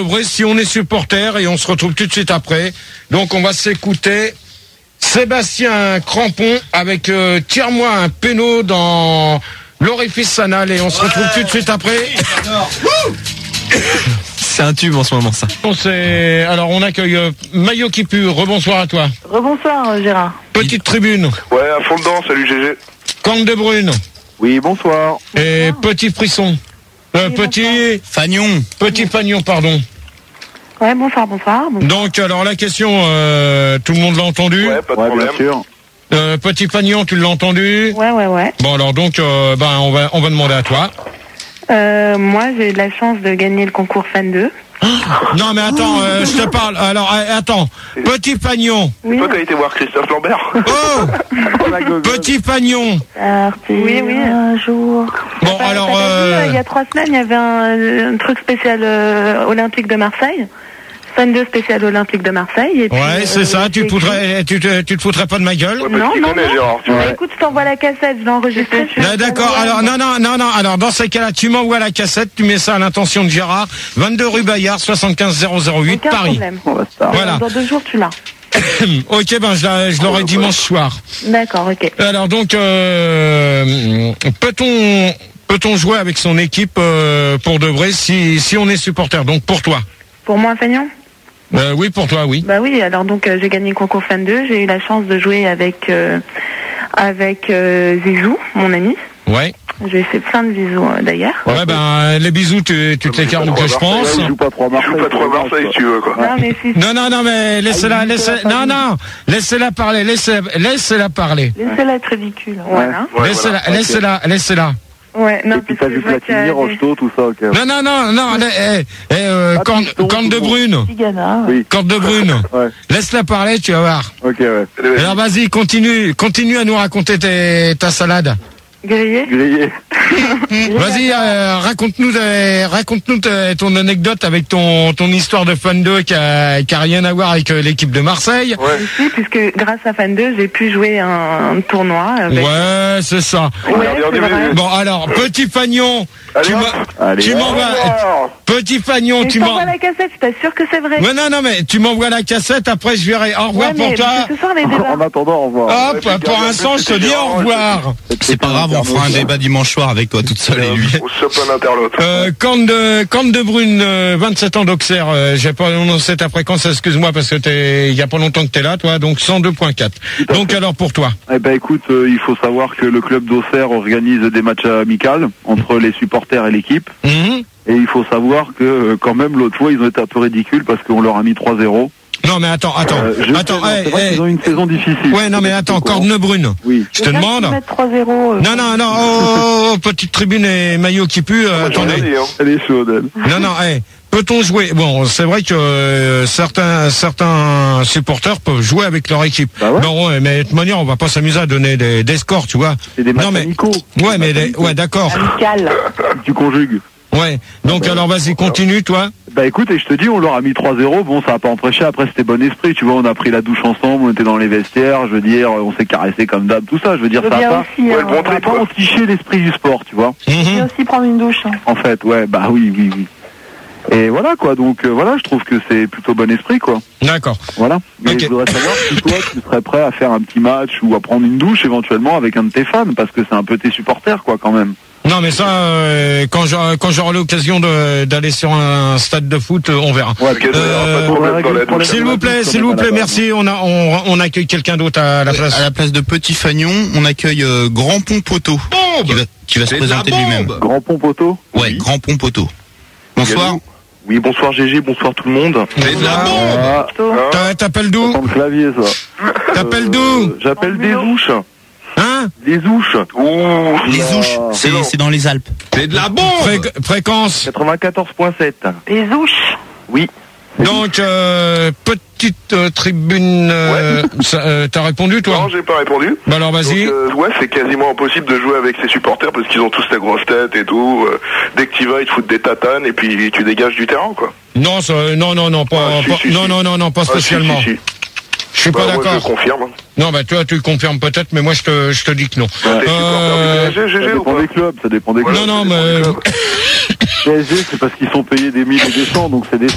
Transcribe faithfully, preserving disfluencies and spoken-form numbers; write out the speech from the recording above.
Debré, si on est supporter, et on se retrouve tout de suite après. Donc on va s'écouter Sébastien Crampon avec euh, Tire-moi un péno dans l'orifice anal, et on se retrouve ouais. tout de suite après. C'est un tube en ce moment, ça. On sait... Alors, on accueille euh, Maillot qui pue. Rebonsoir à toi. Rebonsoir, euh, Gérard. Petite tribune. Ouais, à fond dedans. Salut, G G. Corne de Brune. Oui, bonsoir. Et Petit Frisson. Euh, oui, petit... Bonsoir. Fagnon. Petit Fagnon, pardon. Ouais, bonsoir, bonsoir. bonsoir. Donc, alors, la question, euh, tout le monde l'a entendu? Ouais, pas de ouais, problème. bien sûr. Euh, Petit Fagnon, tu l'as entendu? Ouais, ouais, ouais. Bon, alors, donc, euh, ben, on va, on va demander à toi. Euh, moi, j'ai eu de la chance de gagner le concours Fan deux. Non, mais attends, euh, je te parle. Alors, euh, attends. Petit Fagnon. Oui. Toi, t'as été voir Christophe Lambert. Oh! Petit Fagnon. Oui, oui. Un jour. Bon, T'as- alors... t'as pas vu, Euh... euh, il y a trois semaines, il y avait un, un truc spécial euh, olympique de Marseille. Fan deux spécial olympique de Marseille. Et puis, Ouais, c'est euh, ça, tu j'ai te, foutrais, tu, te, tu te foutrais pas de ma gueule? Ouais, Non, parce qu'il non, connaît, non. Gérard, tu Bah, vois. écoute, je t'envoie la cassette, je l'ai enregistrée. sur- Ah, d'accord, alors non, non, non, non, alors dans ces cas-là, tu m'envoies la cassette, tu mets ça à l'intention de Gérard, vingt-deux rue Bayard, soixante-quinze zéro zéro huit, Aucun Paris. problème. On va se faire. Voilà. Dans deux jours, tu l'as. Ok, ben je, la- je l'aurai dimanche soir. D'accord, ok. Alors donc, euh, peut-on peut-on jouer avec son équipe euh, pour de vrai si, si on est supporter? Donc pour toi? Pour moi, Fagnon? Euh, oui, pour toi, oui. Bah oui, alors donc euh, j'ai gagné le concours Fan deux, j'ai eu la chance de jouer avec euh, avec euh, Zizou, mon ami. Ouais. J'ai fait plein de bisous euh, d'ailleurs. Ouais, ben les bisous, tu, tu te les cartes que je pense. Il joue pas trop à Il Marseille. joue pas trop à Marseille, si tu veux, quoi. Non mais si, Non, non, non, mais laissez-la, laissez, non, non, laissez-la parler, laissez, laissez-la parler. laissez-la être ridicule. Voilà. Ouais, Laissez-la, voilà. laissez-la, laissez-la. Ouais, non, Et puis parce t'as que vu je vois qu'il y a Platini, des- Rocheteau, tout ça, ok. Non, non, non, non, eh, eh, euh, Ah, corne, piston, corne de tout le brune, Tigana, ouais. Oui, corne de brune. ouais. Laisse-la parler, tu vas voir. Ok, ouais. Alors vas-y, continue, continue à nous raconter tes, ta salade. Grillé. Grillé. Vas-y, euh, raconte-nous, euh, raconte-nous ta- ton anecdote avec ton, ton histoire de Fan deux qui a, qui a rien à voir avec euh, l'équipe de Marseille. Ouais. Ici, puisque grâce à Fan deux, j'ai pu jouer un, un tournoi. Avec... Ouais, c'est ça. Ouais, Regardez, c'est regardez, vrai. Bon, alors, petit Fagnon, Allez, tu hop. m'as, Allez, tu hop. m'envoies, Alors, petit Fagnon, Mais tu je t'envoie m'envoies. la cassette, je t'assure que c'est vrai. Ouais, non, non, mais tu m'envoies la cassette, après je verrai. Au revoir Ouais, pour mais toi. parce que ce soir, les débats. En attendant, au revoir. Hop, Ouais, pour puis l'instant, je te c'était dis au Gérard, revoir. C'est pas grave, on fera un débat dimanche soir avec toi toute seule et lui. on se chope un interlope. Euh, Corne de, Corne de Brune, euh, vingt-sept ans d'Auxerre, euh, j'ai pas annoncé ta fréquence, excuse-moi, parce que t'es, il y a pas longtemps que t'es là, toi, donc cent deux point quatre. Donc alors pour toi. Eh ben écoute, euh, il faut savoir que le club d'Auxerre organise des matchs amicaux entre les supporters et l'équipe. Mhm. Et il faut savoir que euh, quand même l'autre fois ils ont été un peu ridicules parce qu'on leur a mis trois zéro. Non, mais attends, attends, Euh, je attends, sais, non, hey, c'est vrai hey. qu'ils ont eu une saison difficile. Ouais, non, mais attends, Corne de Brune. Oui. Je te demande. trois zéro. euh, Non, non, non, oh, oh, oh, petite tribune et maillot qui pue, euh, Moi, j'en ai attendez. dit, hein. Elle est chaude, elle. Non, non, hey, peut-on jouer? Bon, c'est vrai que euh, certains certains supporters peuvent jouer avec leur équipe. Bah ouais. Non, ouais, mais de toute manière, on va pas s'amuser à donner des, des scores, tu vois. C'est des matchs Non, mais- amicaux. Ouais, mais les- ouais, d'accord. Amical. Tu conjugues. Ouais. Donc bah, alors vas-y, continue, toi. Bah écoute, et je te dis, on leur a mis trois zéro, bon ça a pas empêché, après c'était bon esprit, tu vois, on a pris la douche ensemble, on était dans les vestiaires, je veux dire, on s'est caressé comme d'hab, tout ça, je veux dire, Je veux ça a bien pas, aussi, Ouais, hein. le bon ça a trip, pas quoi. entiché l'esprit du sport, tu vois, Je veux Mhm. aussi prendre une douche. hein. en fait, ouais, bah oui, oui, oui. Et voilà quoi, donc euh, voilà, je trouve que c'est plutôt bon esprit quoi, D'accord. voilà. Mais Ok. je voudrais savoir si toi tu serais prêt à faire un petit match ou à prendre une douche éventuellement avec un de tes fans, parce que c'est un peu tes supporters quoi quand même. Non, mais ça, euh, quand j'aurai, quand j'aurai l'occasion de- d'aller sur un stade de foot, euh, on verra. Ouais, Ok, puis- il y aura pas de problème dans la douche. S'il vous plaît, s'il vous plaît, merci. On a, on, on accueille quelqu'un d'autre à la place. À la place de Petit Fagnon, on accueille euh, Grand Pont Poteau qui va, qui va se C'est de la présenter lui-même. bombe. Grand pont poteau. Ouais, Grand Pont Poteau. Bonsoir. Oui, bonsoir G G, bonsoir tout le monde. C'est de la bombe. Ah, T'a- T'appelles d'où? sans le clavier ça. T'appelles d'où? Euh, J'appelle des ouches. Hein? Des ouches. Ouh, Les Oula. Ouches, c'est c'est dans les Alpes. C'est de la bombe. Fréquence. quatre-vingt-quatorze point sept. Les ouches. Oui. Donc, euh, petite euh, tribune. Euh, ça, euh, T'as répondu, toi? non, j'ai pas répondu. Bah alors, vas-y. Donc, euh, ouais, c'est quasiment impossible de jouer avec ses supporters parce qu'ils ont tous la grosse tête et tout. Euh, dès que tu vas, ils te foutent des tatanes et puis tu dégages du terrain, quoi. Non, ça, non, non, non, pas, Ah, si, pas- si, non, si. non, non, non, pas Ah, si, spécialement. si, si. Je suis Bah, pas moi, je d'accord. confirme. Non, bah toi, tu le confirmes peut-être, mais moi, je te, je te dis que non. T'es supporter Euh, du P S G, Ça G G, ou dépend pas des clubs, ça dépend des clubs. non, non, ça dépend mais du club. P S G, c'est parce qu'ils sont payés des mille et des cents, donc c'est des